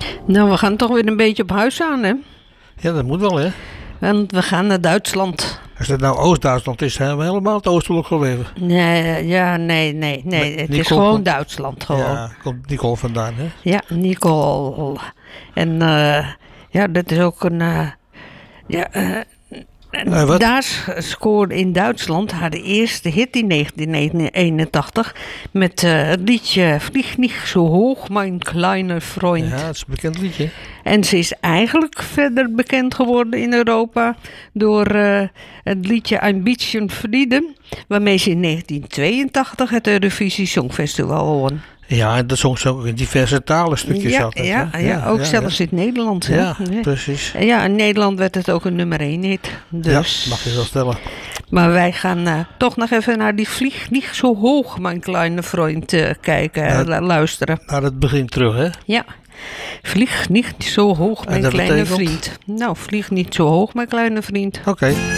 Nou, we gaan toch weer een beetje op huis aan, hè? Ja, dat moet wel, hè. Want we gaan naar Duitsland. Als het nou Oost-Duitsland is, zijn we helemaal het oostelijk gelegen. Nee. Het is gewoon Duitsland, gewoon. Ja, komt Nicole vandaan, hè? Ja, Nicole. En dat is ook een... Wat? Daar scoorde in Duitsland haar eerste hit in 1981 met het liedje Vlieg niet zo hoog, mijn kleine vriend. Ja, dat is een bekend liedje. En ze is eigenlijk verder bekend geworden in Europa door het liedje Ein bisschen Frieden, waarmee ze in 1982 het Eurovisie Songfestival won. Ja, dat zong ze ook in diverse talen stukjes altijd. Ja, ook zelfs in het Nederlands. Hè? Ja, precies. Ja, in Nederland werd het ook een nummer 1 hit. Dus. Ja, mag je wel stellen. Maar wij gaan toch nog even naar die Vlieg niet zo hoog, mijn kleine vriend, kijken, luisteren. Naar het begin terug, hè? Ja. Vlieg niet zo hoog, mijn kleine vriend. Nou, vlieg niet zo hoog, mijn kleine vriend. Oké.